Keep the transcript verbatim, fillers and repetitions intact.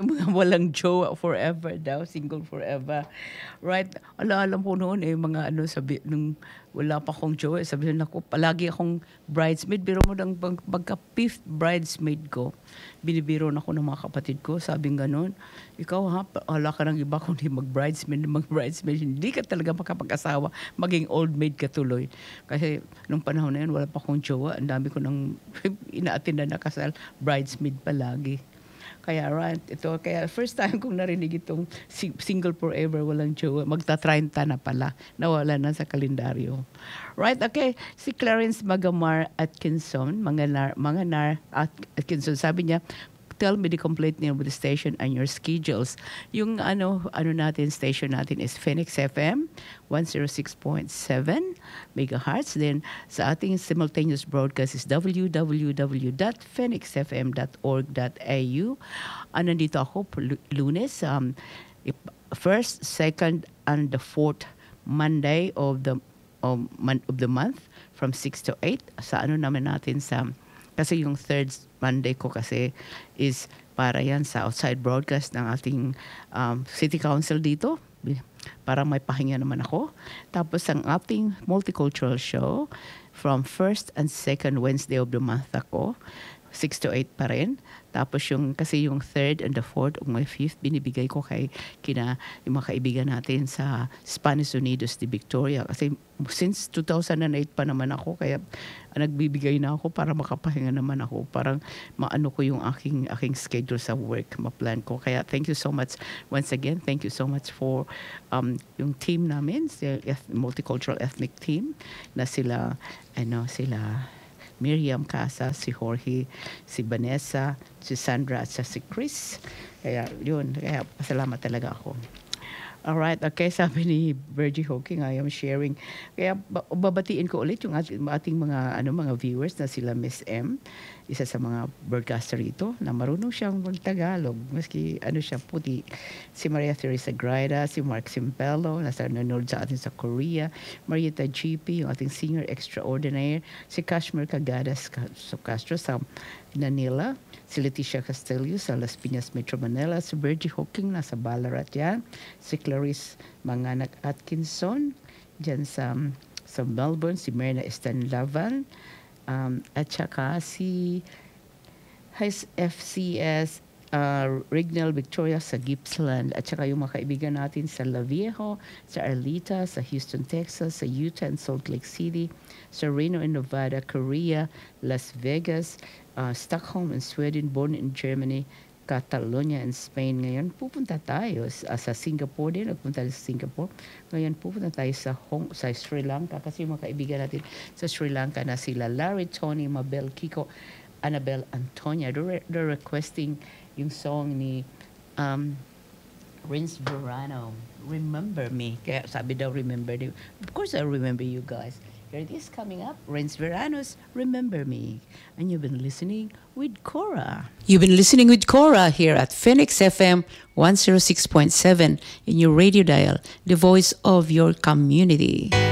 mga walang jowa forever daw, single forever. Right? Ala, alam ko noon eh, mga ano, sabi, nung wala pa akong jowa, sabi nila ako, palagi akong bridesmaid. Biro mo lang, pag, pagka fifth bridesmaid ko, binibiro na ako ng mga kapatid ko, sabing ganun, ikaw ha, wala ka ng iba kundi mag-bridesmaid, mag-bridesmaid, hindi ka talaga makapag-asawa, maging old maid ka tuloy. Kasi nung panahon na yun, wala pa akong jowa, ang dami ko nang ina-attend na kasal, bridesmaid palagi. Kaya right, ito, kaya first time kong narinig itong single forever, walang jowa, magta-treinta na pala, nawala na sa kalendaryo. Right, okay, si Clarence Magamar Atkinson, mga nar, mga nar Atkinson, sabi niya, tell me the complete name of the station and your schedules. Yung ano ano natin, station natin is Phoenix F M one oh six point seven megahertz. Then sa ating simultaneous broadcast is w w w dot phoenix f m dot org dot a u. Ano nandito ako Lunes, um, first, second, and the fourth Monday of the of, of the month from six to eight. Sa ano naman natin sa kasi yung third Monday ko kasi is para yan sa outside broadcast ng ating um, City Council dito. Parang may pahinga naman ako. Tapos ang ating multicultural show from first and second Wednesday of the month ako. six to eight pa rin. Tapos yung, kasi yung third and the fourth o my fifth, binibigay ko kay kina, yung mga kaibigan natin sa Spanish Unidos de Victoria. Kasi since two thousand eight pa naman ako, kaya nagbibigay na ako para makapahinga naman ako. Parang maano ko yung aking, aking schedule sa work, ma-plan ko. Kaya thank you so much. Once again, thank you so much for um, yung team namin, si multicultural ethnic team, na sila, ano, sila, Miriam Casa, si Jorge, si Vanessa, si Sandra at si Chris. Kaya yun, kaya pasalamat talaga ako. Alright, okay, sabi ni Virgie Hawking, I am sharing. Kaya babatiin ko ulit yung ating, ating mga ano mga viewers na sila Miss M, isa sa mga broadcaster rito na marunong siyang mag-Tagalog, maski ano siya puti. Si Maria Teresa Graida, si Mark Simpello, nasa nanonood sa atin sa Korea, Marieta G P, yung ating singer extraordinaire, si Kashmir Cagadas Castro sa Manila, si Leticia Castillo sa Las Piñas, Metro Manila, si Virgie Hawking nasa Ballarat yan, si Clarice Manganak Atkinson dyan sa, sa Melbourne, si Myrna Estanlavan, um, at saka si F C S uh, Rignal Victoria sa Gippsland, at saka yung mga kaibigan natin sa La Viejo, sa Arleta, sa Houston, Texas, sa Utah and Salt Lake City, sa Reno in Nevada, Korea, Las Vegas, uh, Stockholm in Sweden, Bonn in Germany, Catalonia and Spain. Ngayon pupunta tayo sa, sa Singapore din, nagpunta sa Singapore. Ngayon pupunta tayo sa Hong, sa Sri Lanka kasi yung mga kaibigan natin sa Sri Lanka na sila Larry, Tony, Mabel, Kiko, Annabelle, Antonia. They're, they're requesting yung song ni um, Renz Verano, Remember Me. Kaya sabi daw remember you. Of course I remember you guys. Here it is coming up, Renz Verano's Remember Me. And you've been listening with Cora. You've been listening with Cora here at Phoenix F M one oh six point seven in your radio dial, the voice of your community.